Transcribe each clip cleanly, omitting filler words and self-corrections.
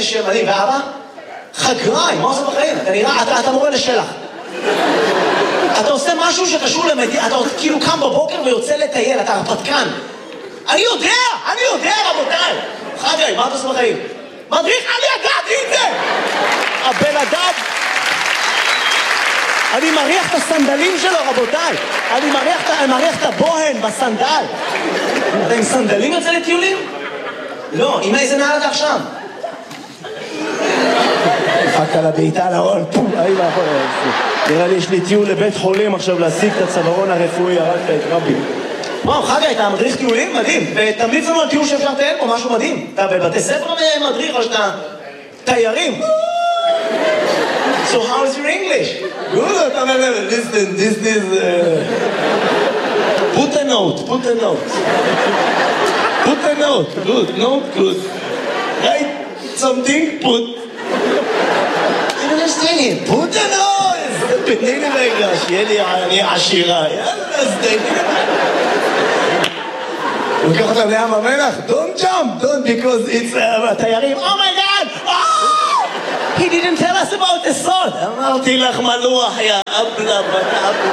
שם מדהים, ואבא? חגריים, מה עושה בחיים? אתה נראה, אתה מורה לשלח. אתה עושה משהו שקשור למדינה, אתה כאילו קם בבוקר ויוצא לטייל, אתה הרפתקן. אני יודע, רבותיי. חגריים, מה אתה עושה בחיים? מדריך, אני ידעתי את זה! הבן אדם... אני מריח את הסנדלים שלו, רבותיי. אני מריח את הבוהן בסנדל. אתה עם סנדלים יוצא לטיולים? לא, עם איזה נעל אתה עכשיו? דפק על הבעיטה על ההון, נראה לי יש לי טיול לבית חולים עכשיו להשיג את הצווארון הרפואי, הרגת את רבי. וואו, חגי, אתה מדריך טיולים? מדהים. ותמליץ לנו על טיול שאפשר לטייל פה, משהו מדהים. אתה בבתי ספר מדריך או שאתה תיירים? So how is your English? Good, listen, this is... Put a note. Put a note, good. Write something, put... I don't understand it. Put a note! תתני לי רגע, שיהיה לי אני עשירה. יאללה, סדייני. הוא לקח אותם לים המלח. Don't jump, because it's... תיירים, oh my god! He didn't tell us about the sod. אמרתי לך מלוח, יא אבלה, בנה אבלה.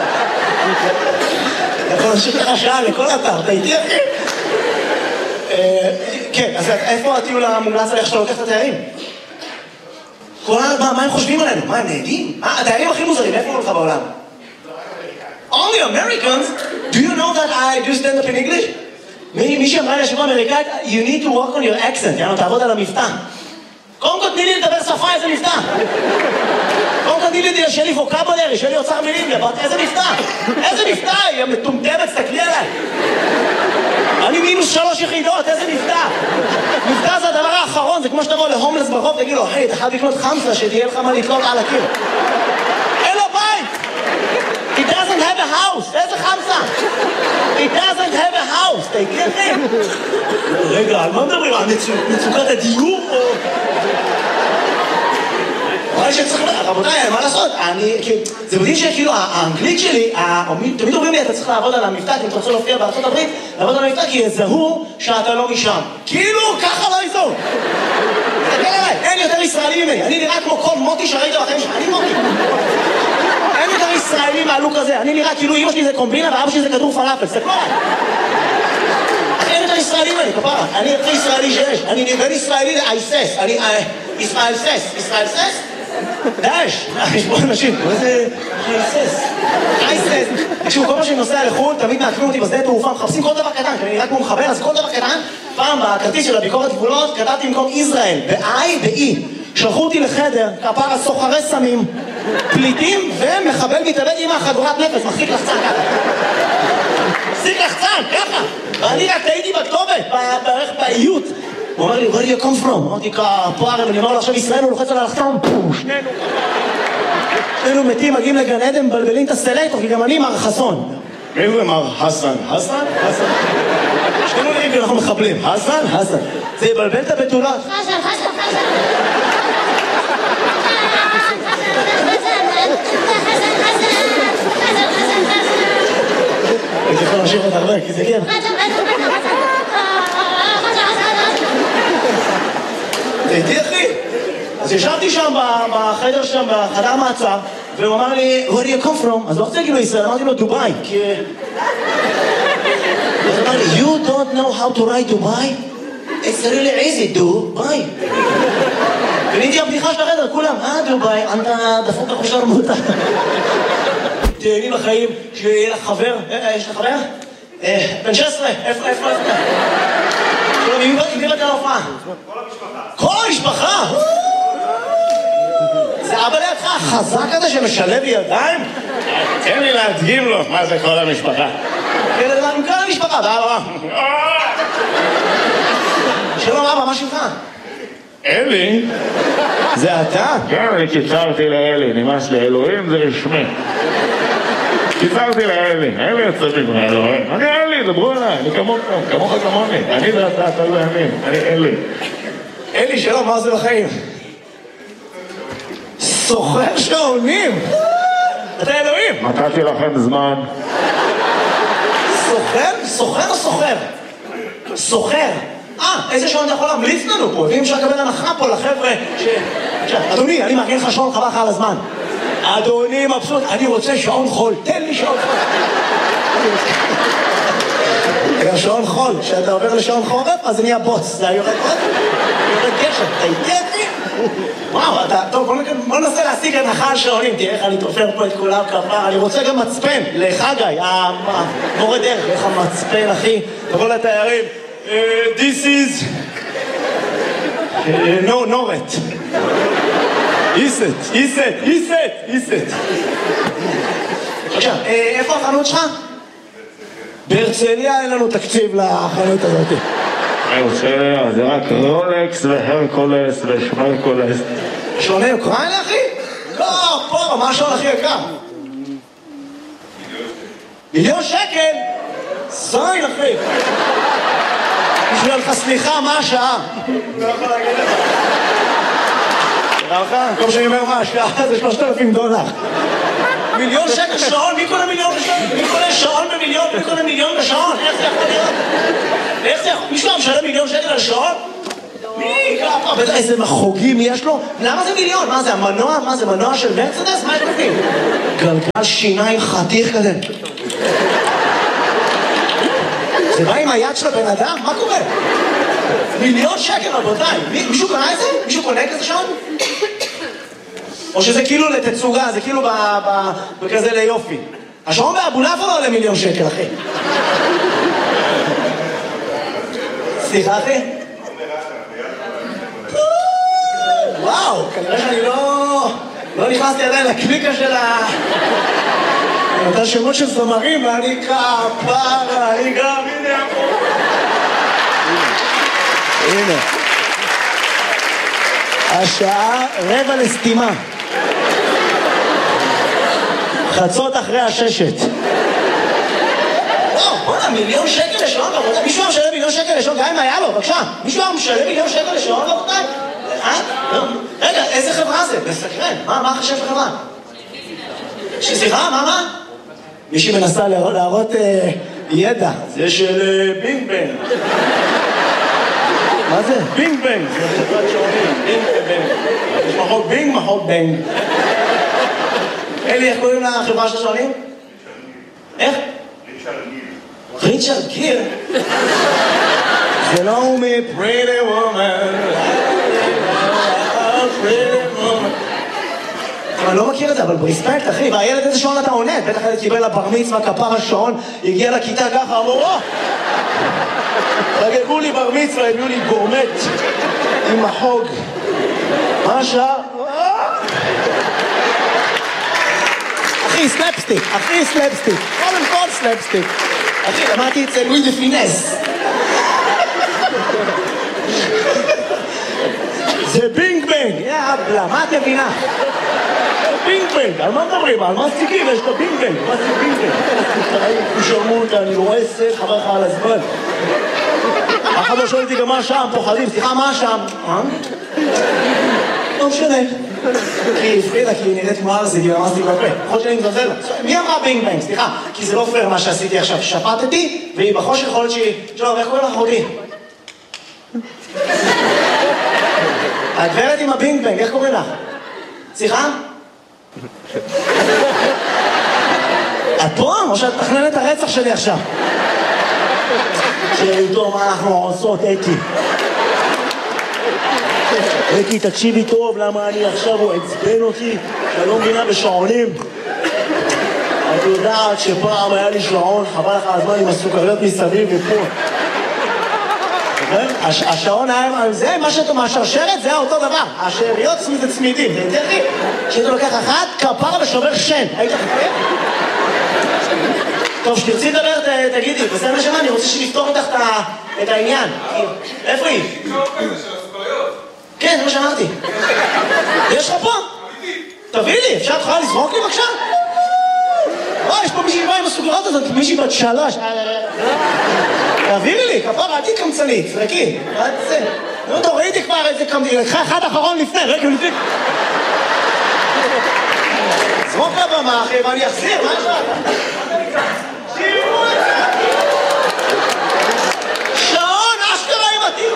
יכול להמשיך לך שעה לכל אתר, אתה איתי אחי? כן, אז איפה הטיול המומלץ עליך שאתה לוקח את התיירים? מה הם חושבים עלינו? מה, הם נהגים? התיירים הכי מוזרים, איפה הוא לך בעולם? Only Americans? Do you know that I do stand up in English? מי שאמרה לי השבוע אמריקאית, you need to work on your accent, יאנו, תעבוד על המבטא. קודם כל תני לי לדבר שפה, איזה מבטא. קודם כל תני לי שיהיה לי ווקאבולרי, שיהיה לי אוצר מילים, איזה מבטא. איזה מבטא, היא מטומטמת, תסתכלי עליי. אני -3 יחידות, איזה מבטא. מבטא זה הדבר האחרון, זה כמו שתבוא להומלס ברחוב, תגיד לו, היי, אתה חייב לקנות חמסה, שתהיה לך מה לתלות על הקיר. אין לו בית. He doesn't have a house, איזה חמסה? He doesn't have a house, אתה יקרה לכם? רגע, על מה מדברים? על מצוקת הדיור או... אולי שצריך... רבותיי, מה לעשות? זה מדהים שכאילו האנגלית שלי, תמיד אומרים לי, אתה צריך לעבוד על המבטא, אם אתה רוצה להופיע בארצות הברית, לעבוד על המבטא, כי יזהו שאתה לא משם. כאילו, ככה לא יזהו. תסתכל עליי, אין יותר ישראלי ממני. אני נראה כמו כל מוטי שראית בחיים שלך. אני מוטי. אין יותר ישראלי מהלוק הזה. אני נראה כאילו אמא שלי זה קומבינה ואבא שלי זה כדור פלאפל. תסתכלו עליי. אין יותר ישראלי ממני, כפרה. אני הכי ישראלי שיש. אני בין ישראלי לאייסס. אני ישראל סס. דאש, יש פה אנשים, מה זה אייסס? תקשיבו, כל מה שאני נוסע לחו"ל, תמיד מעקבים אותי בשדה תעופה, מחפשים כל דבר קטן, כי אני נראה כמו מחבל, אז כל דבר קטן, פעם בכרטיס של הביקורת גבולות, כתבתי במקום ישראל, ב-I, שלחו אותי לחדר, כפרה סוחרי סמים, פליטים ומחבל מתאבד עם החגורת נפש, מחזיק לחצן ככה, ואני רק טעיתי בכתובת, בערך באיות. הוא אומר לי, where do you come from? אמרתי, כפרה, ואני אומר לו, עכשיו ישראל הוא לוחץ על הלחתום, שנינו מתים, מגיעים לגן עדן, מבלבלים את הסלקטור, כי גם אני מר חסון. מי זה מר חסן? חסן? שנינו נראים כי אנחנו מחבלים. חסן? זה יבלבל את הבתולות. חסן. הייתי יכול להמשיך עוד הרבה, כי זה הגיע. הייתי אחי. אז ישבתי שם בחדר שם, בחדר מעצר, והוא אמר לי, where do you come from? אז לא רוצה להגיד לו ישראל, אמרתי לו דובאי, כי... אז אמר לי, you don't know how to write Dubai? It's really easy, דובאי. קניתי הבדיחה של החדר, כולם, דובאי, אתה דפוק אחושר מותה. תהנים לחיים, שיהיה לך חבר, יש לך חבר? בן 16, איפה? עם מי באת להופעה? כל המשפחה! זה אבא לידך החזק הזה שמשלב ידיים? תן לי להדגים לו מה זה כל המשפחה. עם כל המשפחה, ואבא שלום אבא, מה שלך? אלי? זה אתה? כן, אני קיצרתי לאלי, נמאס לאלוהים זה רשמי. קיצרתי לאלי, אלי יוצא מגונה אלוהים. אני אלי, דברו אליי, אני כמוך כמוני. אני ואתה, אתה לא ימין, אני אלי. אלי, שלום, מה זה בחיים? סוחר שעונים! אתה אלוהים! נתתי לכם זמן. סוחר? סוחר או סוחר? סוחר. איזה שעון אתה יכול להמליץ לנו פה? ואם אפשר לקבל הנחה פה לחבר'ה אדוני, אני מארגן לך שעון, חבל לך על הזמן. אדוני מבסוט, אני רוצה שעון חול, תן לי שעון חול. שעון חול, כשאתה עובר לשעון חורף, אז זה נהיה בוץ. זה יורד גשם, אתה איתי? וואו, טוב, בוא ננסה להשיג הנחה על שעונים, תראה איך אני תופר פה את כולם כפה. אני רוצה גם מצפן, לחגי, המורה דרך, איך המצפן, אחי, תבוא לתיירים. This is... no, Noret. איסט. עכשיו, איפה החנות שלך? בהרצליה אין לנו תקציב לחנות הזאת. בהרצליה זה רק רולקס והרקולס ושמרקולס. שעוני אוקראינה, אחי? לא, פה, מה השעון הכי יקר? מיליון שקל? זין, אחי. בשביל לך סליחה, מה השעה? לא יכול להגיד לך. תראה לך? כמו שאני אומר מה השעה, זה $3,000. מיליון שקל שעון? מי קונה מיליון בשעון? מי קונה שעון במיליון? מי קונה מיליון בשעון? איך זה יכול להיות? איך זה יכול? מישהו משלם $1,000,000 על שעון? מי? איזה מחוגים יש לו? למה זה מיליון? מה זה המנוע? מה זה מנוע של מרצדס? מה יש בפנים? גלגל שיניים חתיך כזה. זה בא עם היד של הבן אדם? מה קורה? $1,000,000 רבותיי. מישהו קנה את זה? מישהו קונה כזה שעון? או שזה כאילו לתצוגה, זה כאילו בכזה ליופי. השעון באבולעפיה לא עולה $1,000,000, אחי. סליחה, אחי? וואו, כנראה שאני לא נכנסתי עדיין לקליקה של אותה שמות של זמרים, ואני כפרה, אני גם, הנה. השעה 5:45. חצות אחרי 6:00. וואו, בוא'נה, $1,000,000 לשעון, רבותיי. מישהו היה משלם $1,000,000 לשעון, גם אם היה לו, בבקשה. מישהו היה משלם $1,000,000 לשעון, רבותיי? רגע, איזה חברה זה? מסקרן. מה חשב חברה? סליחה, מה? מישהי מנסה להראות ידע. זה של בינג בנג. מה זה? בינג בנג. זה חברת שעונים. בינג ובנג. יש מחוק בינג, מחוק בנג. אלי, איך קוראים לחברה של השעונים? איך? ריצ'רד גיר. זה לא הוא מ-Pretty Woman. אני לא מכיר את זה, אבל ברספקט, אחי, והילד איזה שעון אתה עונד? בטח הילד קיבל לבר מצווה, כפר השעון, הגיע לכיתה ככה, אמרו, חגגו לי בר מצווה, הביאו לי גורמט עם החוג. מה השעה? אחי, סלפסטיק, קודם כל סלפסטיק. אחי, למדתי את זה לואי דה פינס. זה בינג בנג, יאבלה, מה את מבינה? בינג בנג, על מה מדברים? על מה סטיקים? יש לו בינג בנג, מה זה בינג בנג? הוא שרמו אותה, אני רואה סט, חבר לך על הזמן. אחד לא שואל אותי גם מה השעה, הם פוחדים, סליחה, מה השעה? לא משנה. כי היא הפחידה, כי היא נראית כמו ארזי, כי אמרתי בפה. יכול שאני מזלזל. מי אמרה בינג בנג? סליחה, כי זה לא פייר מה שעשיתי עכשיו. שפטתי, והיא בחושך יכול להיות שהיא... שלום, איך קוראים לך אחותי? הגברת עם הבינג בנג, איך קוראים לך? סליחה? את פה? או שאת מתכננת את הרצח שלי עכשיו? שאיתו מה אנחנו עושות, אקי, תקשיבי טוב, למה אני עכשיו הוא עצבן אותי, שאני לא מבינה בשעונים. את יודעת שפעם היה לי שעון, חבל לך הזמן עם הסוכריות מסביב ופה. השעון היה, זה מה שאתה מהשרשרת, זה אותו דבר. השאריות זה צמידים, זה יותר לי. שאתה לוקח אחת, כפרה ושובר שן. היית חפר? טוב, שתרצי לדבר, תגידי, בסדר שמה, אני רוצה שנפתור אותך את העניין. איפה היא? כן, זה מה שאמרתי. יש לך פה? תביא לי, אפשר תוכל לזרוק לי בבקשה? יש פה מישהי באה עם הסוגרות הזאת, מישהי בת 3. תעבירי לי, כפרה, עדי קמצנית, זרקי. נו, טוב, ראיתי כבר איזה קמצנית, לקחה אחד אחרון לפני, רגע לפני. זרוק לבמה, אחי, ואני אחזיר, מה יש לך? שירו את זה! שעון, אשכרה עם עתיר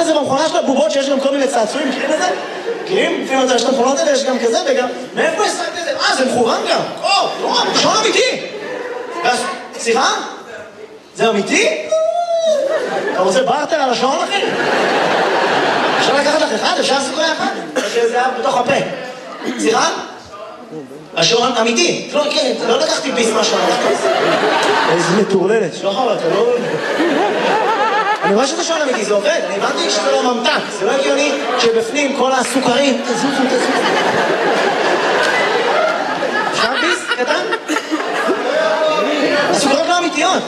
כזה במכונה של הבובות שיש גם כל מיני צעצועים, מכירים את זה? מכירים? לפעמים יש את המכונות האלה, יש גם כזה וגם... מאיפה השחקת את זה? זה מכוון גם. שעון אמיתי. סליחה? זה אמיתי? אתה רוצה ברטר על השעון, אחי? אפשר לקחת לך אחד? אפשר לעשות לך אחד? שזה היה בתוך הפה. סליחה? השעון אמיתי. לא לקחתי ביס מהשעון. איזה מטורללת. שוחר, אתה לא... אני רואה שזה שעון אמיתי, זה עובד. אני הבנתי שזה לא ממתק. זה לא הגיוני שבפנים כל הסוכרים... תזוזו. אפשר ביס? קטן? הסוכרות לא אמיתיות.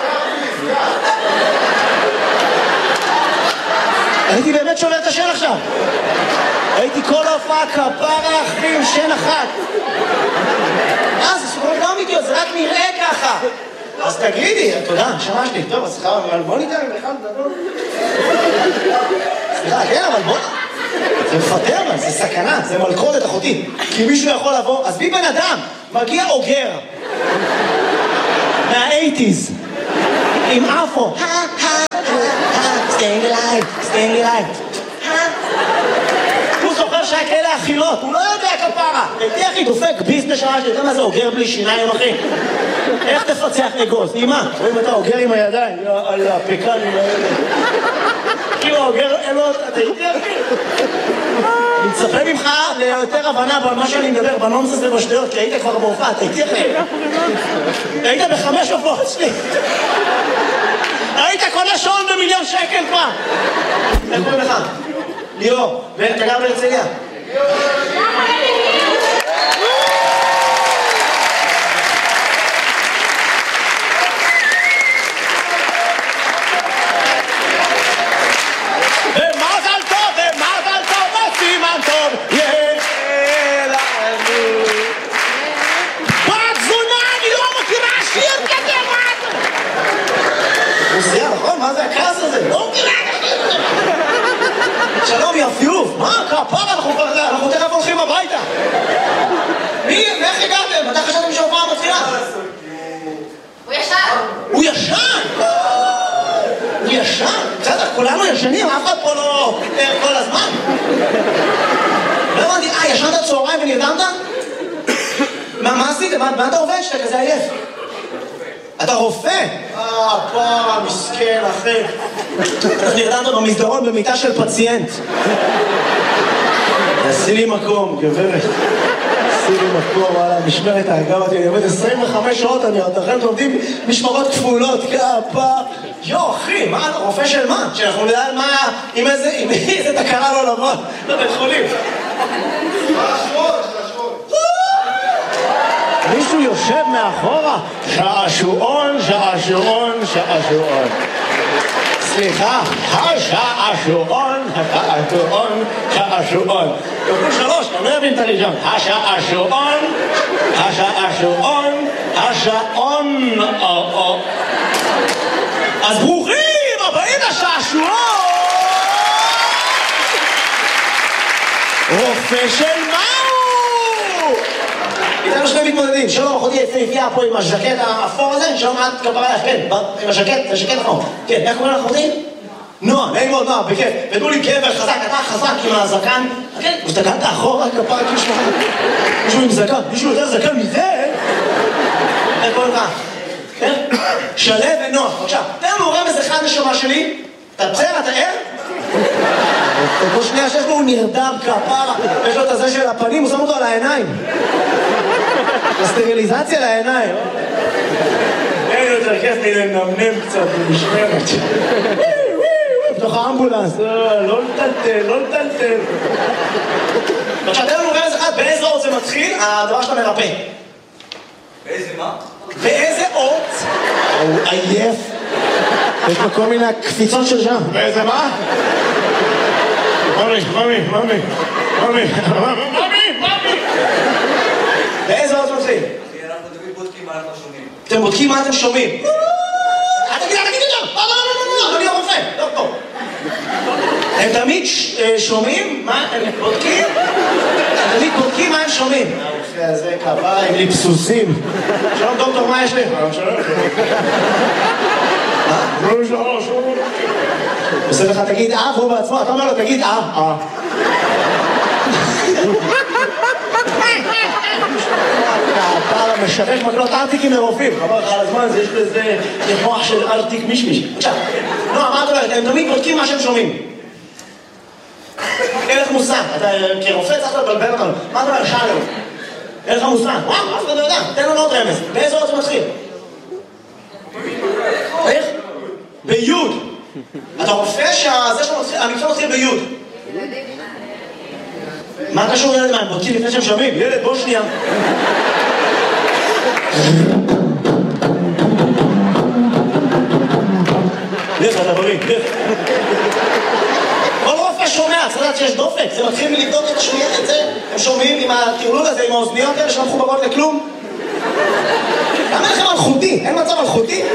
הייתי באמת שובר את השן עכשיו. הייתי כל ההופעה כפרה אחי עם שן אחת. זה סוכרות לא אמיתיות, זה רק נראה ככה. אז תגידי, תודה, שמע שלי. טוב, אז סליחה, אבל בוא ניתן בכלל גדול. סליחה, כן, אבל בוא... זה מפטר, זה סכנה, זה מלכודת אחותי. כי מישהו יכול לבוא, אז בי בן אדם, מגיע אוגר. מה-80s. עם אפו. staying alive. הוא זוכר שהיה כאלה אכילות, הוא לא יודע כפרה. הייתי אחי דופק ביס נשמה שלי, אתה יודע מה זה אוגר בלי שיניים אחי? איך תפצח אגוז? אימא, רואים אתה אוגר עם הידיים, על הפקנים האלה. כאילו אוגר אלות, אתה הייתי אחי. אני מצפה ממך ליותר הבנה במה שאני מדבר, בנונסס ובשטויות, כי היית כבר בהופעה, אתה הייתי אחי. היית ב5 הופעות שלי. היית קונה שעון ב1,000,000 שקל כבר. איך קוראים לך? ליאור, ואתה גר בהרצליה? מה זה הכעס הזה? לא מכירה! שלום יפיוף! מה? כפרה, אנחנו תכף הולכים הביתה! איך הגעתם? מתי חשבתם שההופעה מתחילה? הוא ישן! הוא ישן? הוא ישן? בסדר, כולנו ישנים, אף אחד פה לא כל הזמן. לא הבנתי, ישנת צהריים ונרדמת? מה עשית? מה אתה עובד שאתה כזה עייף? אתה רופא? פרה, מסכן, אחי. אתה נרדמת במסדרון במיטה של פציינט. עשי לי מקום, גברת. עשי לי מקום, וואלה, משמרת ההגה אותי. אני עובד 25 שעות, אני עוד לכם עובדים משמרות כפולות, כפה. אחי, מה אתה רופא של מה? שאנחנו נדע מה, עם איזה תקרה לא לבוא לבית חולים. מישהו יושב מאחורה, שעשועון. סליחה, השעשועון. כפול 3, אני לא אבין את הראשון. השעון. אז ברוכים הבאים לשעשועון. רופא של מהו? איתנו שני מתמודדים, שלום, אחותי יפהפייה פה עם הז'קט האפור הזה, שלום, את כפרה לך, כן, עם הז'קט אפור. כן, איך קוראים לך אחותי? נועה, נעים מאוד נועה, בכיף. ותנו לי גבר חזק, אתה חזק עם הזקן. כן, ושתגנת אחורה, כפרה, מישהו עם זקן, מישהו יותר זקן מזה? איך קוראים לך? כן? שלב ונועה, בבקשה. תן לנו רמז אחד נשמה שלי, אתה בסדר, אתה ער? כל שנייה שיש לו הוא נרדם כפרה, יש לו את הזה של הפנים, הוא שם אותו על העיניים. הסטריליזציה לעיניים. אין יותר כיף לי לנמנם קצת במשמרת. בתוך האמבולנס, לא לטלטל. עכשיו תן לנו רמז אחד, באיזה אות זה מתחיל, הדבר שאתה מרפא. באיזה מה? באיזה אות? הוא עייף. יש לו כל מיני קפיצות של שם. באיזה מה? ממי. באיזה אות מתחיל? אנחנו תמיד בודקים מה אנחנו שומעים. אתם בודקים מה אתם שומעים? תגיד שם! לא, אני הרופא, דוקטור. הם תמיד שומעים? מה הם בודקים? הם תמיד בודקים מה הם שומעים. הרופא הזה כפה עם ליפסוסים. שלום דוקטור, מה יש לי? שלום. לא יש לך שום. עושה לך תגיד והוא בעצמו, אתה אומר לו תגיד אתה משבש מקלות ארטיקים לרופאים, חבל לך על הזמן, יש לזה מוח של ארטיק מישמיש. עכשיו, מה את אומרת? הם תמיד בודקים מה שהם שומעים. אין לך מושג, אתה כרופא צריך לבלבל אותנו. מה אתה אומר? שאלו. אין לך מושג. וואו, אף אחד לא יודע. תן לנו עוד רמז. באיזה עוד זה מתחיל? איך? ביוד. אתה רופא שהמקצוע מתחיל ביוד. מה קשור ילד? מה, הם בודקים לפני שהם שומעים? ילד, בוא שנייה. לך, אתה בריא, לך. כל רופא שומע, צריך לדעת שיש דופק. זה מתחיל מלבדוק את השמיעה, את זה. הם שומעים עם הטירלול הזה, עם האוזניות האלה שלא מחוברות לכלום. למה לכם מלכותי? אין מצב מלכותי?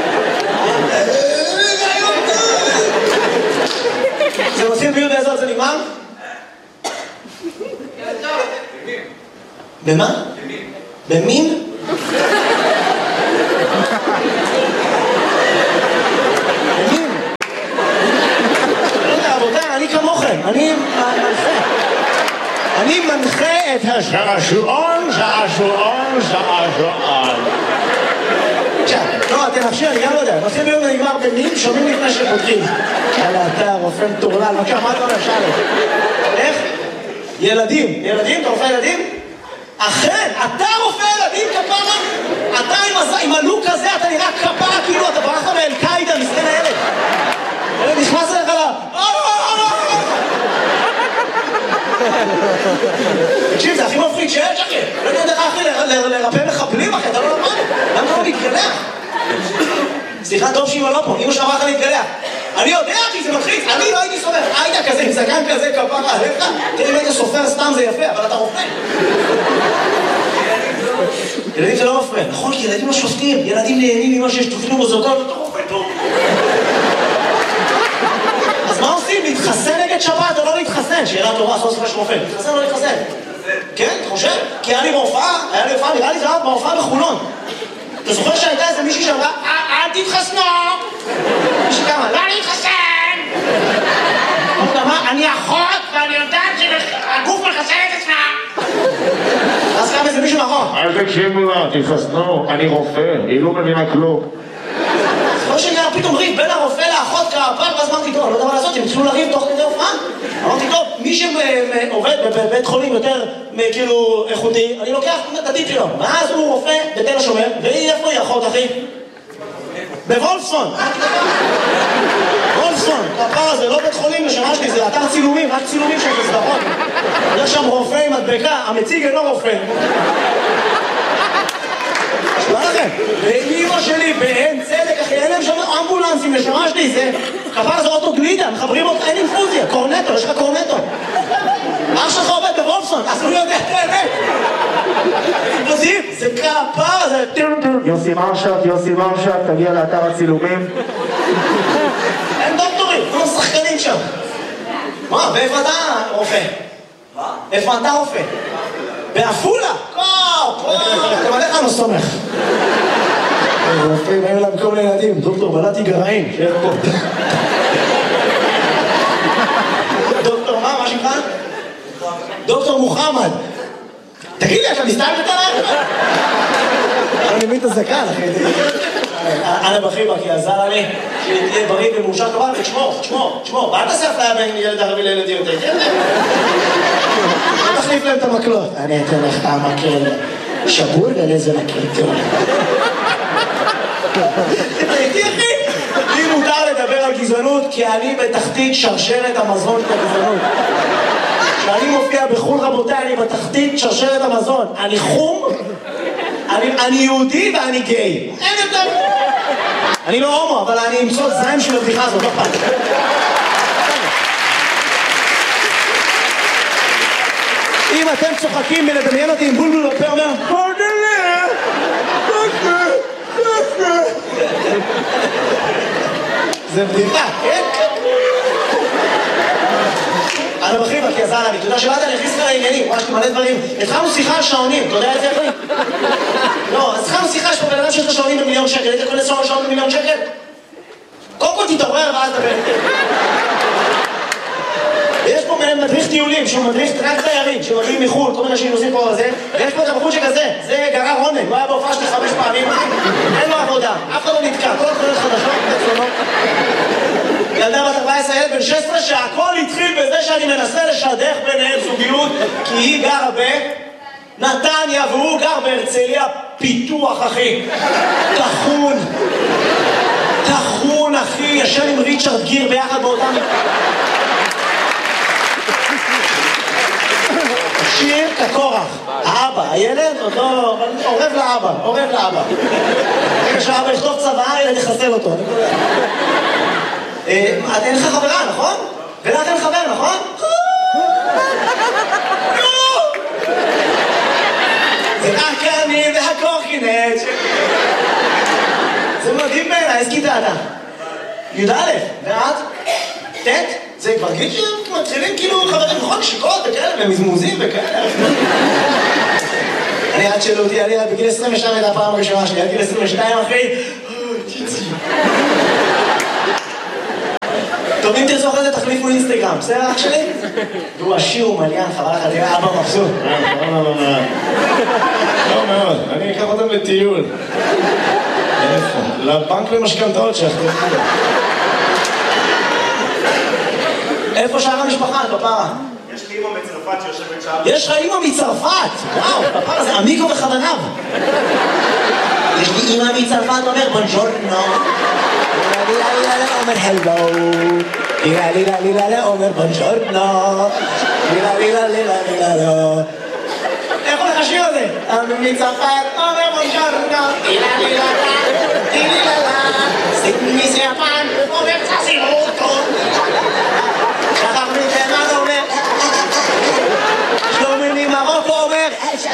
זה מתחיל ביוד באיזה עוד זה נגמר? במה? במין? במין? רבותיי, אני כמוכם, אני מנחה את השעשועון. לא, תנחשי, אני גם לא יודע. מתחיל ביום ונגמר במין, שומעים לפני שפותחים. יאללה, אתה רופא מטורלל, בבקשה, מה אתה אומר? שאלה. איך? ילדים. ילדים? אתה רופא ילדים? אכן, אתה רופא ילדים, כפרה? אתה עם הלוק הזה, אתה נראה כפרה, כאילו אתה ברחת מאל-קאידה, מסכן הילד. ילד נכנס אליך לה... תקשיב, זה הכי מפחיד שיש, אחי. לא יודע לך, אחי, לרפא מחבלים, אחי, אתה לא למד. למה אתה לא מתגלח? סליחה, טוב שאמא לא פה, אמא שלך אמרה להתגלח. אני יודע, אחי, זה מלחיץ. אני לא הייתי סופר. היית כזה, עם זקן כזה, כפרה, עליך. תראה, אם היית סופר סתם זה יפה, אבל אתה רופא. ילדים זה לא מפריע. נכון, כי ילדים לא שופטים. ילדים נהנים ממה שיש תוכנו בזאותות, אתה רופא טוב. אז מה עושים? להתחסן נגד שבת או לא להתחסן? שאלה טובה, עשו ספר של רופא. להתחסן או לא להתחסן? כן, אתה חושב? כי היה לי בהופעה, נראה לי זה היה בהופעה בחולון. אתה זוכר שהייתה איזה מישהי שאמרה, אל תתחסנו! מישהי כמה, לא להתחסן! אני אחות ואני יודעת שהגוף מחסן את עצמה! אז קם איזה מישהו נכון. אל תקשיבו לה, תתחסנו, אני רופא, היא לא מבינה כלום. לא שנראה פתאום ריב בין הרופא לאחות כפר, ואז אמרתי, טוב, לא יודע מה לעשות, הם התחילו לריב תוך כדי הופעה. אמרתי, טוב, מי שעובד בבית חולים יותר כאילו איכותי, אני לוקח את הטיפ שלו. ואז הוא רופא בתל השומר, והיא איפה היא אחות, אחי? בוולפסון. וולפסון, כפר הזה, לא בית חולים לשמה שלי, זה אתר צילומים, רק צילומים של סדרות. יש שם רופא עם מדבקה, המציג אינו רופא. שמה לכם? ואימא שלי באין צדק, אחי, אין להם שם אמבולנסים לשמה שלי, זה כפר זה אוטו גלידה, מחברים אותך, אין אינפוזיה, קורנטו, יש לך קורנטו. אח שלך עובד בוולפסון, אז הוא יודע את האמת. יודעים? זה כפר, זה... יוסי מרשת, תגיע לאתר הצילומים. אין דוקטורים, כולם שחקנים שם. מה, ואיפה אתה רופא? מה? איפה אתה רופא? באפולה? גם עליך לא סומך. רופאים, אין להם כל ילדים. דוקטור, בלעתי גרעין, שיהיה פה. דוקטור, מה שמך? דוקטור מוחמד. תגיד לי, אתה מסתכל עליי? אני מבין את הזקן, אחי. אנה בחיבה, כי עזר לי שתהיה בריא ומאושר טובה, ותשמור. אל תעשה אפליה בין ילד ערבי לילדים. לא תחליף להם את המקלות. אני אתן לך את המקל שבור ולאיזה מקל טוב. תראי, אחי, לי מותר לדבר על גזענות, כי אני בתחתית שרשרת המזון של הגזענות. כשאני מופיע בחול, רבותיי, אני בתחתית שרשרת המזון. אני חום, אני יהודי ואני גיי. אין יותר. אני לא הומו, אבל אני אמצוא זין של הבדיחה הזאת, לא פעם. אם אתם צוחקים מלדמיין אותי עם בולבול בפה, אומר פודלה, זה בדיחה, כן? אני בחיבה, כי עזר לי, אתה יודע שבאת אני הכניס לך לעניינים, ממש מלא דברים. התחלנו שיחה על שעונים, אתה יודע את זה איך לי? לא, אז התחלנו שיחה, יש פה בן אדם שיש לו שעונים ב1,000,000 שקל, היית קונה שעונים ב1,000,000 שקל? תתעורר ואז דבר איתי. יש פה מדריך טיולים, שהוא מדריך רק תיירים, שמגיעים מחו"ל, כל מיני אנשים עושים פה זה, ויש פה את הבחור שכזה, זה גרר עונג, הוא היה בהופעה שלי 5 פעמים, אין לו עבודה, אף אחד לא נתקע, כל התחולות חדשות, אצלנו. ילדה בת 14, ילד בן 16, שהכל התחיל בזה שאני מנסה לשדך ביניהם זוגיות, כי היא גרה בנתניה והוא גר בהרצליה, פיתוח אחי, תחון אחי, ישן עם ריצ'רד גיר ביחד באותם... שיר כקורח, האבא, הילד עוד לא... עורב לאבא. רגע שהאבא יכתוב צבא, הילד יחסל אותו. אין לך חברה, נכון? ולך אין חבר, נכון? זה רק אני והקורקינט. זה מדהים בעיניי, איזה כיתה אתה? י"א, ואת? ט'? זה כבר גיל שמתחילים כאילו חברים נכון שיקות וכאלה ומזמוזים וכאלה. אני עד שאלו אותי, אני בגיל 22 הייתה הפעם הראשונה שלי, עד גיל 22 אחרי... טוב, אם תרצו אחרי זה תחליפו אינסטגרם, בסדר אח שלי? והוא עשיר ומליין, חבל לך, תראה אבא מבסוט. לא מאוד, אני אקח אותם לטיול. איפה? לבנק למשכנתאות שאחרי. איפה שאר המשפחה, פפרה? יש לי אמא מצרפת שיושבת שם. יש לך אמא מצרפת! וואו, פפרה זה עמיקו וחבניו. יש לי אמא מצרפת אומר בונג'ורנו. אומר הלו. אומר בונג'ורנו. איך הולך השיר הזה? אמא מצרפת אומר בונג'ורנו. אומר צסימוטו. שחר מתימן אומר שלומי ממרוקו אומר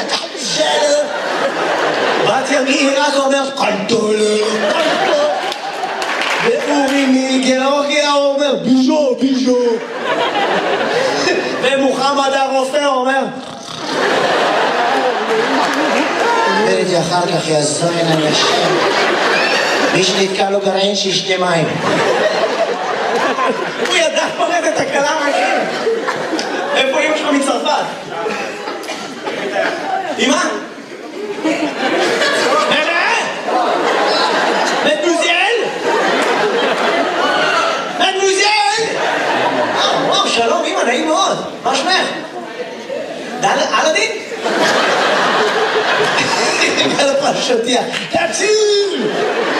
בת מעיראק אומר קלטולה ואורי מגיאורגיה אומר ביז'ו ומוחמד הרופא אומר אומרת לי אחר כך יעזור מן אנשים מי שנתקע לו גרעין שישתה מים הוא ידע פורט את הקלה מהכם. איפה אמא שלך מצרפת? אמא? מדמוזיאל? וואו, שלום אמא, נעים מאוד. מה שמך? אלאדין? על הפרשתיה. תציל!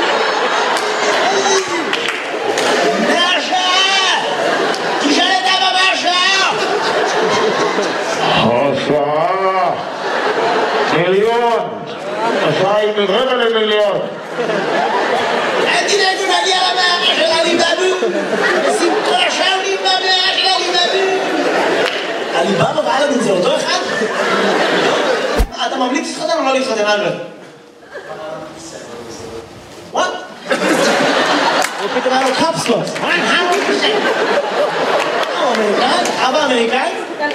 השעה מיליון, השעה היא מרבע למיליון. אל תדאגו נגיע למאה של עליבאבו, שמחה שרדים במאה של עליבאבו. עליבאבו ואלאדין זה אותו אחד? אתה ממליץ להתחתן או לא להתחתן אלבאב? What? הוא פתאום היה לו קפסלות. 100%. אמריקאי? אבא אמריקאי?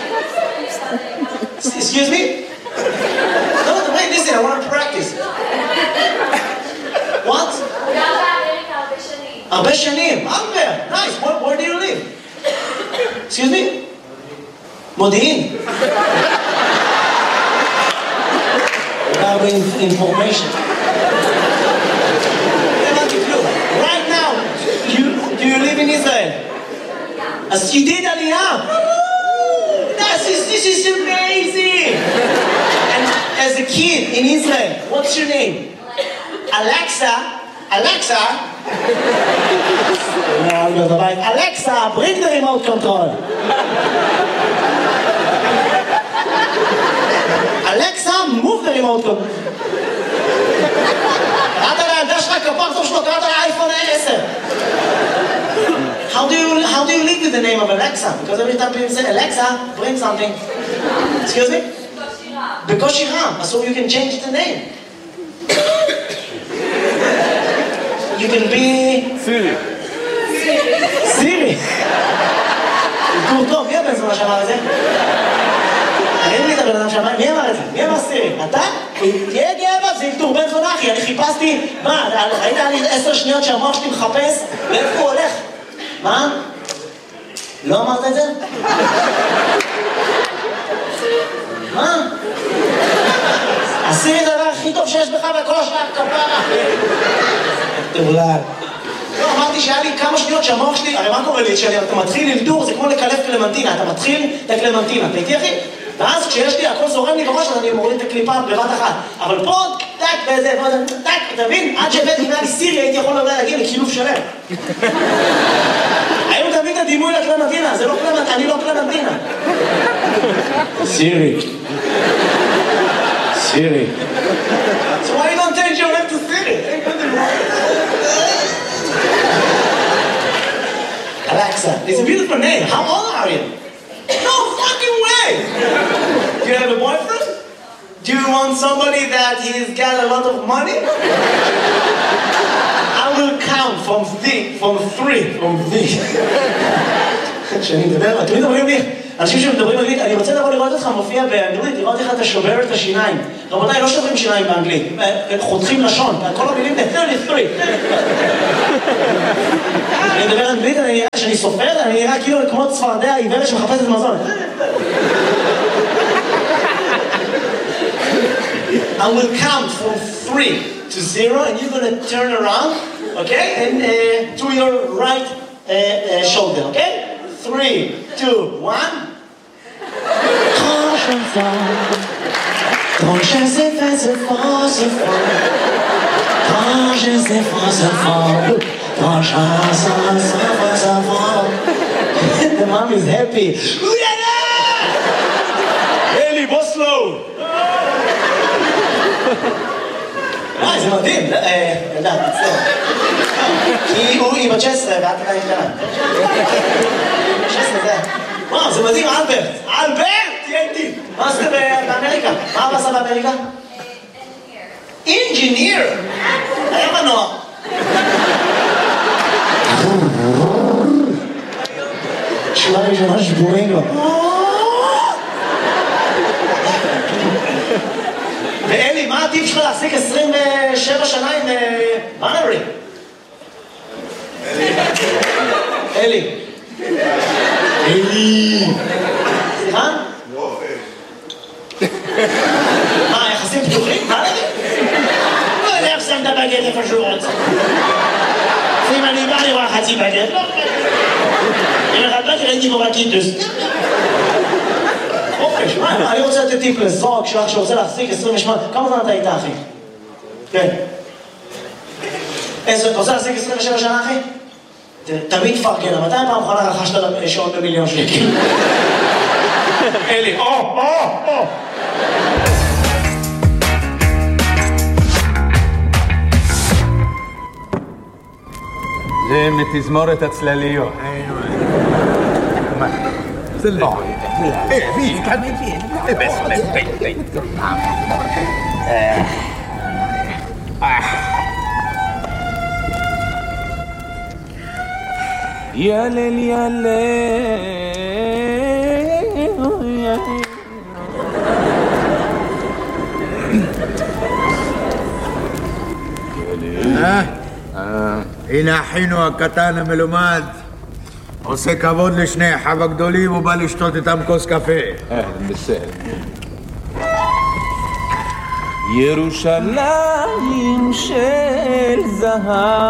Excuse me? No, wait, listen, I want to practice. What? הרבה שנים. הרבה. Nice. Where do you live? Excuse me? מודיעין. הרבה information. Right now, do you live in Israel? As you did Aliyah. This is amazing! And as a kid in Israel, what's your name? Alexa? Alexa, bring the remote control. Alexa, move the remote control. קראת לילדה שלך כפר טוב שלו, קראת לאייפון 10. How do you live with the name of Alexa? Because every time people say, Alexa, bring something. Excuse me? בקושי רם. So you can change the name. You can be... סירי. גור טוב, מי הבן זונה שאמר את זה? אין לי את הבן אדם שאמר, מי אמר את זה? מי אמר סירי? אתה? תהיה גאה, זה ילתור בן זונה אחי, אני חיפשתי, מה, ראית לי 10 שניות שהמוח שלי מחפש? לאיפה הוא הולך? מה? לא אמרת את זה? מה? עשי את הדבר הכי טוב שיש בך וכל השאר כפרה. תאולל. לא, אמרתי שהיה לי כמה שניות שהמוח שלי, הרי מה קורה לי? כשאתה מתחיל ללדור, זה כמו לקלף קלמנטינה, אתה מתחיל את הקלמנטינה, אתה איתי אחי? ואז כשיש לי, הכל זורם לי בראש, אז אני מוריד את הקליפה בבת אחת. אבל פה, טק, וזה, טק, אתה מבין? עד שהבאתי אם היה לי סירי, הייתי יכול להגיע לקילוף שלם. היום אתה מבין את הדימוי לקלמנטינה, זה לא קלמנטינה, אני לא קלמנטינה. סירי. סירי. So why you don't change your name to Siri? Alexa, it's a beautiful name. How old are you? No fucking way! Do you have a boyfriend? Do you want somebody that he's got a lot of money? I will count from three. כשאני מדבר, אתם מדברים לי, אנשים שמדברים אנגלית, אני רוצה לבוא לראות אותך מופיע באנגלית, לראות איך אתה שובר את השיניים. רבותיי, לא שוברים שיניים באנגלית, חותכים לשון, כל המילים זה 33. אני מדבר אנגלית, אני נראה שאני סופר, אני נראה כאילו כמו צפרדע עיוורת שמחפשת מזון. I will count from 3 to 0 and you're going to turn around, okay? And to your right shoulder, okay? 3, 2, 1. Quand je sais faire ce fort, ce fort. Quand je sais faire ce fort. Quand je sais faire ce fort. The mom is happy. Eli, בוא slow. זה מדהים. ידעת, תצטער. כי היא בת 16 ואת עדיין קטנה. 16 זה. וואו, זה מדהים, אלברט. אלברט! תהיה איתי. מה עשית באמריקה? מה עשה באמריקה? אינג'יניר. היה מנוע. שורה ראשונה שבורים לו. ואלי, מה הטיפ שלך להחזיק 27 שנה עם בנרי? אלי. אלי. סליחה? לא, מה, יחסים פתוחים? מה לזה? לא יודע איך שם את הבגט איפה שהוא רוצה. אם אני בא לראה חצי בגט, לא בגט. אם אחד בגט ראיתי בו בקיטוס. חופש, מה? אני רוצה לתת טיפ לזוג שלך שרוצה להחזיק 28. כמה זמן אתה איתה, אחי? כן. אתה רוצה להחזיק 27 שנה, אחי? תמיד תפרגן, מתי פעם אחרונה רכשת שעון ב1,000,000 שקל? אלי, זה מתזמורת הצלליות. זה לא. ילל ילל הנה אחינו הקטן המלומד עושה כבוד לשני אחיו הגדולים ובא לשתות איתם כוס קפה. בסדר. ירושלים של זהב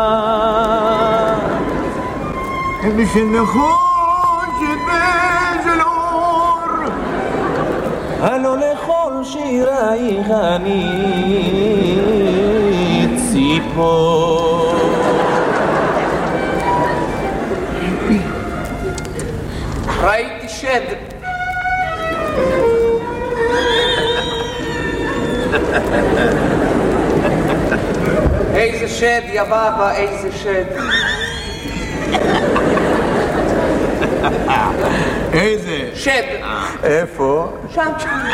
בשל נחושת של אור הלא לכל שירייך אני ציפור. ראיתי שד. איזה שד, יא בבא, איזה שד. איזה? שד. איפה? שם.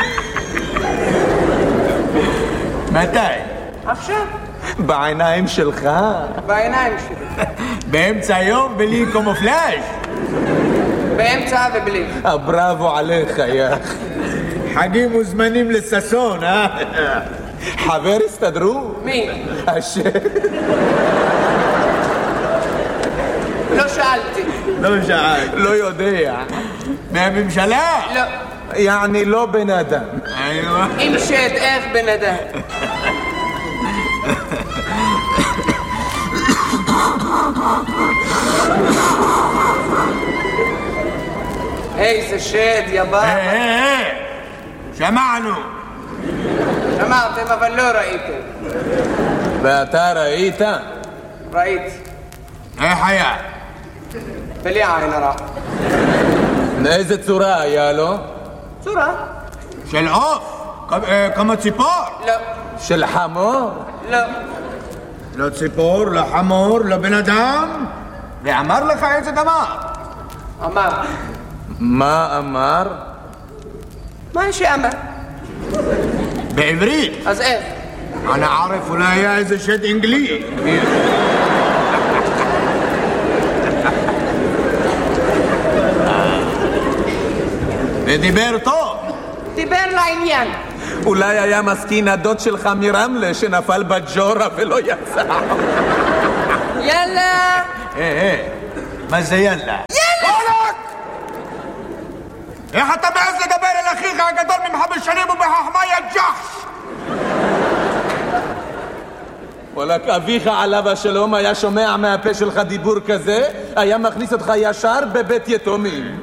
מתי? עכשיו. בעיניים שלך? בעיניים שלי. באמצע היום בלי קומופלאז'? באמצע ובלי. בראבו עליך, יא. חגים וזמנים לססון, חבר הסתדרו? מי? השד. לא שאלתי. לא שאל. לא יודע. מהממשלה? לא. יעני לא בן אדם. איוה. עם שד, איך בן אדם? איזה שד, יא בבא. שמענו. שמעתם, אבל לא ראיתם. ואתה ראית? ראיתי. איך היה? בלי עין הרע. איזה צורה היה לו? צורה? של עוף? כמו ציפור? לא. של חמור? לא. לא ציפור, לא חמור, לא בן אדם. ואמר לך איזה דבר? אמר. מה אמר? מה שאמר? בעברית. אז איך? אני ערף, אולי היה איזה שד אנגלי. ודיבר טוב. דיבר לעניין. אולי היה מסכין הדוד שלך מרמלה שנפל בג'ורה ולא יצא. יאללה! מה זה יאללה? יאללה! איך אתה מעז לדבר אל אחיך הגדול ממך בשנים ובחכמה יא ג'חש? וואלק, אביך עליו השלום היה שומע מהפה שלך דיבור כזה, היה מכניס אותך ישר בבית יתומים.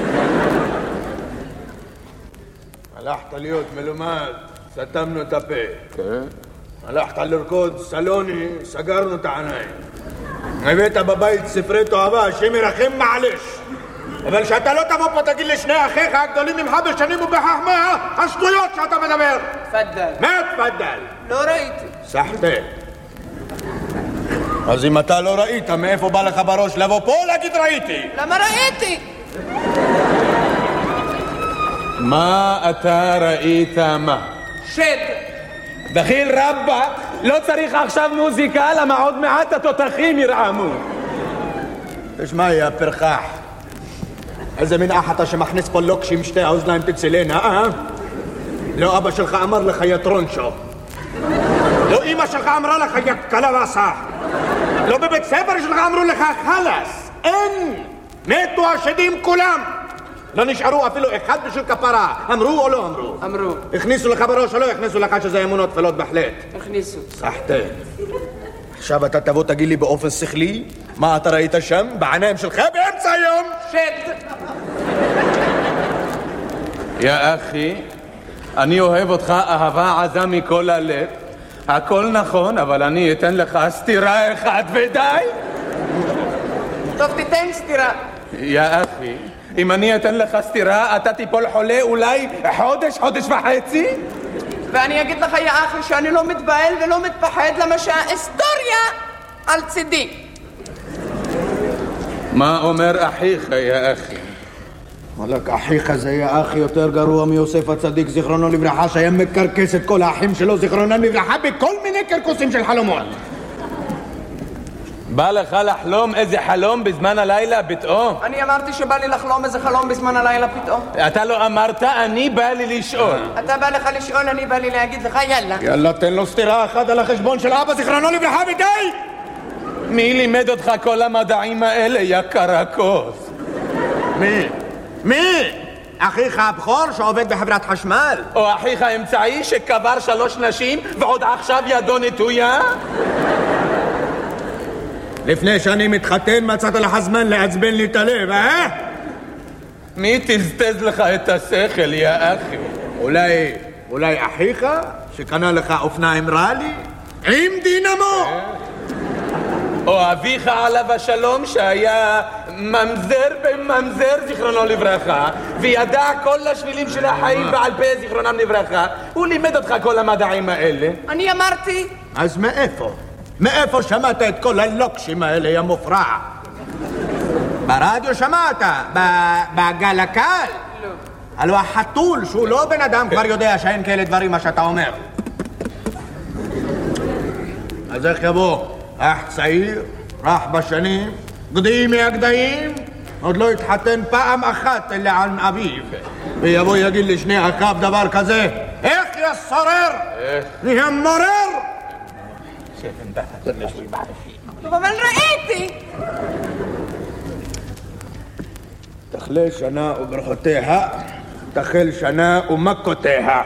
הלכת להיות מלומד, סתמנו את הפה. כן. הלכת לרקוד סלוני, סגרנו את העיניים. הבאת בבית ספרי תועבה, השם ירחם מעלש. אבל שאתה לא תבוא פה תגיד לשני אחיך הגדולים ממך בשנים ובחכמה, השטויות שאתה מדבר. תפדל. מה תפדל? לא ראיתי. סחטה. אז אם אתה לא ראית, מאיפה בא לך בראש לבוא פה להגיד ראיתי? למה ראיתי? מה אתה ראית מה? שד. דחיל רבא, לא צריך עכשיו מוזיקה, למה עוד מעט התותחים ירעמו. תשמע, יא פרחח. איזה מין אח אתה שמכניס פה לוקש עם שתי האוזניים תצילנה, אה? לא אבא שלך אמר לך יא טרונשו. לא אמא שלך אמרה לך יא קלווסה. לא בבית ספר שלך אמרו לך חלאס. אין! מתו השדים כולם. לא נשארו אפילו אחד בשביל כפרה. אמרו או לא אמרו? אמרו. הכניסו לך בראש או לא הכניסו לך שזה אמונות תפלות בהחלט? הכניסו. סחטה. עכשיו אתה תבוא תגיד לי באופן שכלי מה אתה ראית שם בעיניים שלך באמצע היום? שד. יא אחי, אני אוהב אותך אהבה עזה מכל הלב. הכל נכון, אבל אני אתן לך סתירה אחת ודי. טוב, תיתן סתירה. יא אחי, אם אני אתן לך סתירה, אתה תיפול חולה אולי חודש וחצי? ואני אגיד לך, יא אחי, שאני לא מתבהל ולא מתפחד, למה שההיסטוריה על צידי. מה אומר אחיך, יא אחי? וואלק, אחיך זה יא אחי יותר גרוע מיוסף הצדיק, זיכרונו לברכה, שהיה מקרקס את כל האחים שלו, זיכרונם לברכה, בכל מיני קרקוסים של חלומות. בא לך לחלום איזה חלום בזמן הלילה פתאום? אני אמרתי שבא לי לחלום איזה חלום בזמן הלילה פתאום. אתה לא אמרת, אני בא לי לשאול. אתה בא לך לשאול, אני בא לי להגיד לך, יאללה. יאללה, תן לו סתירה אחת על החשבון של אבא, זיכרונו לברכה, ודי! מי לימד אותך כל המדעים האלה, יא קרקוס? מי? אחיך הבכור שעובד בחברת חשמל? או אחיך האמצעי שקבר 3 נשים ועוד עכשיו ידו נטויה? לפני שאני מתחתן מצאת לך זמן לעצבן לי את הלב, אה? מי תזתז לך את השכל, יא אחי? אולי אחיך שקנה לך אופניים רלי? עם דינמו! או אביך עליו השלום שהיה ממזר בממזר זיכרונו לברכה וידע כל השבילים של החיים בעל פה זיכרונם לברכה. הוא לימד אותך כל המדעים האלה. אני אמרתי. אז מאיפה שמעת את כל הלוקשים האלה, יא מופרע? ברדיו שמעת? בגלקל? לא. הלוא החתול שהוא לא בן אדם כבר יודע שאין כאלה דברים מה שאתה אומר. אז איך יבוא? אח צעיר, רך בשנים, גדיים מהגדיים, עוד לא התחתן פעם אחת אלא על אביו. ויבוא יגיד לשני אחיו דבר כזה, איך יא סורר? נהיה מורר? טוב, אבל ראיתי. תחלה שנה וברכותיה, תחל שנה ומכותיה.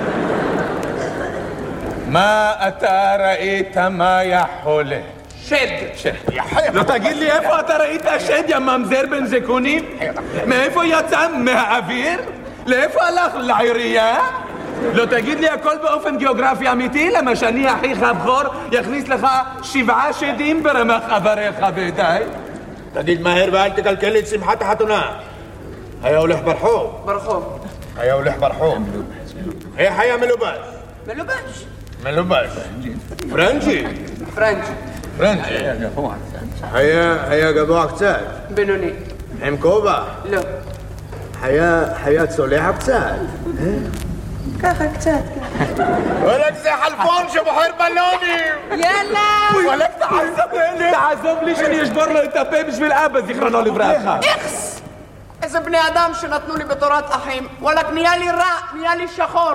מה אתה ראית מה חולה? שד. לא תגיד לי איפה אתה ראית שד, יא ממזר בן זקונים? מאיפה יצא? מהאוויר? לאיפה הלך? לעירייה? לא תגיד לי הכל באופן גיאוגרפי אמיתי? למה שאני אחיך הבכור יכניס לך 7 שדים ברמח אבריך ודי? תגיד מהר ואל תקלקל לי את שמחת החתונה. היה הולך ברחוב. ברחוב. היה הולך ברחוב. איך היה מלובש? מלובש. מלובש. פרנצ'י. פרנצ'י. פרנצ'י. היה גבוה קצת. בינוני. עם כובע. לא. היה צולע קצת. ככה קצת. וואלק זה חלפון שבוחר בלונים. יאללה! וואלק תעזוב לי שאני אשבור לו את הפה בשביל אבא, זיכרונו לברכה. איכס! איזה בני אדם שנתנו לי בתורת אחים. וואלק, נהיה לי רע, נהיה לי שחור.